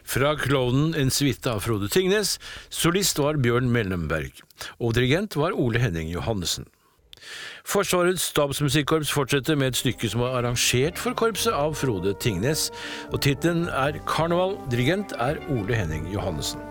Fra Klovnen en suite av Frode Tingnes, solist var Bjørn Mellemberg, og dirigent var Ole Henning Johannessen. Forsvarets stabsmusikkorps fortsetter med et stykke som var arrangert for korpset av Frode Tingnes, og titelen er Karneval, dirigent er Ole Henning Johannessen.